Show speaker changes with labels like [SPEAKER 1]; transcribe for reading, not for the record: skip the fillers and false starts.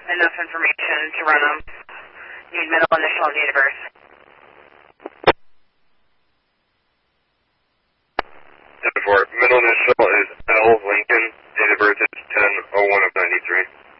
[SPEAKER 1] enough information to run them. Need middle initial and date of birth.
[SPEAKER 2] 10-4. Middle initial is L. Lincoln. Date of birth is 10/01 of 93.